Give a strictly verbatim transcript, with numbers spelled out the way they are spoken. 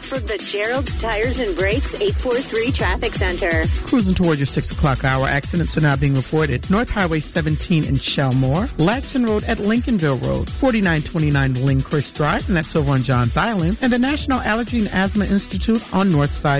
for the Gerald's Tires and Brakes eight four three Traffic Center. Cruising toward your six o'clock hour. Accidents are now being reported. North Highway seventeen in Shelmore, Ladson Road at Lincolnville Road, forty-nine twenty-nine Linkhurst Drive, and that's over on Johns Island, and the National Allergy and Asthma Institute on North Side